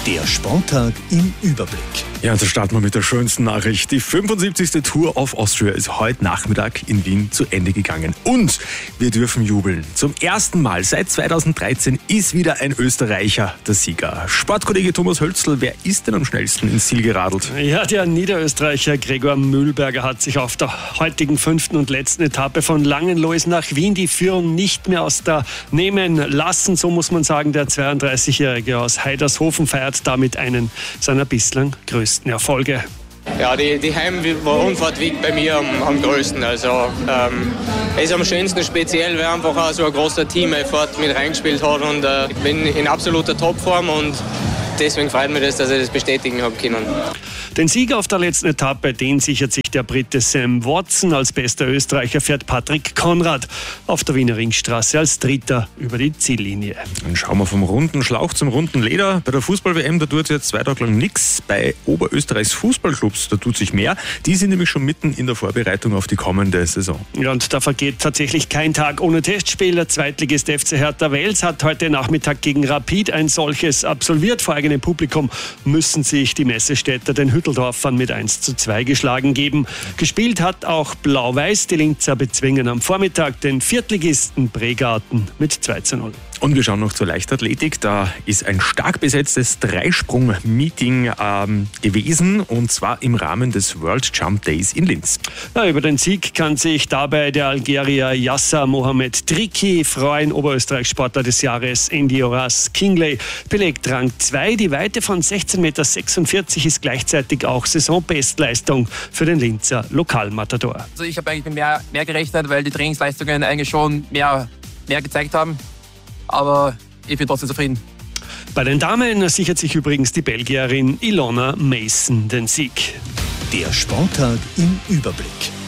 Der Sporttag im Überblick. Ja, und da starten wir mit der schönsten Nachricht. Die 75. Tour of Austria ist heute Nachmittag in Wien zu Ende gegangen. Und wir dürfen jubeln. Zum ersten Mal seit 2013 ist wieder ein Österreicher der Sieger. Sportkollege Thomas Hölzl, wer ist denn am schnellsten ins Ziel geradelt? Ja, der Niederösterreicher Gregor Mühlberger hat sich auf der heutigen 5. und letzten Etappe von Langenlois nach Wien die Führung nicht mehr aus der nehmen lassen. So muss man sagen, der 32-Jährige aus Heidershofen feiert damit einen seiner bislang größten Erfolge. Ja, die Heimrundfahrt wiegt bei mir am größten. Also es ist am schönsten, speziell, weil einfach auch so ein großer Team-Effort mit reingespielt hat und ich bin in absoluter Topform und deswegen freut mich das, dass ich das bestätigen habe können. Den Sieg auf der letzten Etappe, den sichert sich der Brite Sam Watson. Als bester Österreicher fährt Patrick Konrad auf der Wiener Ringstraße als Dritter über die Ziellinie. Dann schauen wir vom runden Schlauch zum runden Leder. Bei der Fußball-WM, da tut es jetzt 2 Tage lang nichts. Bei Oberösterreichs Fußballclubs, da tut sich mehr. Die sind nämlich schon mitten in der Vorbereitung auf die kommende Saison. Ja, und da vergeht tatsächlich kein Tag ohne Testspiel. Der Zweitligist FC Hertha Wels hat heute Nachmittag gegen Rapid ein solches absolviert. Vor eigenem Publikum müssen sich die Messestädter den Hütteldorfern mit 1:2 geschlagen geben. Gespielt hat auch Blau-Weiß. Die Linzer bezwingen am Vormittag den Viertligisten Bregarten mit 2:0. Und wir schauen noch zur Leichtathletik. Da ist ein stark besetztes Dreisprung-Meeting gewesen, und zwar im Rahmen des World Jump Days in Linz. Ja, über den Sieg kann sich dabei der Algerier Yasser Mohamed Triki freuen. Oberösterreichs Sportler des Jahres Andy Oras Kingley belegt Rang 2. Die Weite von 16,46 Meter ist gleichzeitig auch Saisonbestleistung für den Linzer Lokalmatador. Also ich habe eigentlich mit mehr gerechnet, weil die Trainingsleistungen eigentlich schon mehr gezeigt haben. Aber ich bin trotzdem zufrieden. Bei den Damen sichert sich übrigens die Belgierin Ilona Mason den Sieg. Der Sporttag im Überblick.